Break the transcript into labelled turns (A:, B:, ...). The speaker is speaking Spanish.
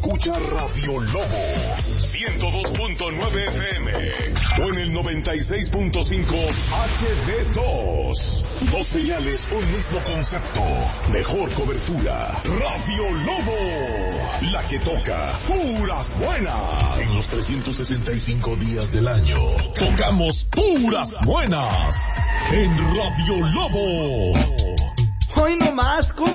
A: Escucha Radio Lobo 102.9 FM o en el 96.5 HD2. Dos señales, un mismo concepto. Mejor cobertura. Radio Lobo, la que toca puras buenas. En los 365 días del año tocamos puras buenas en Radio Lobo.
B: Hoy nomás,